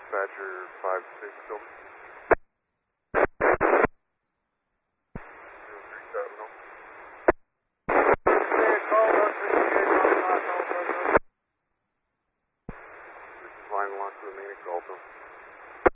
Dispatcher 5-6, over. 037, This is line lock to the main at Galto.